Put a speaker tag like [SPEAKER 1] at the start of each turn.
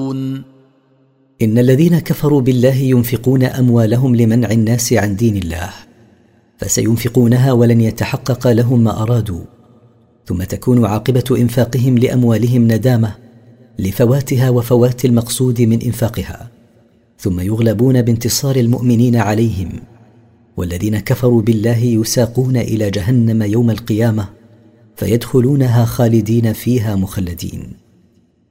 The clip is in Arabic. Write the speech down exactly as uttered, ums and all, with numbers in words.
[SPEAKER 1] إن الذين كفروا بالله ينفقون أموالهم لمنع الناس عن دين الله، فسينفقونها ولن يتحقق لهم ما أرادوا، ثم تكون عاقبة إنفاقهم لأموالهم ندامة لفواتها وفوات المقصود من إنفاقها، ثم يغلبون بانتصار المؤمنين عليهم، والذين كفروا بالله يساقون إلى جهنم يوم القيامة فيدخلونها خالدين فيها مخلدين.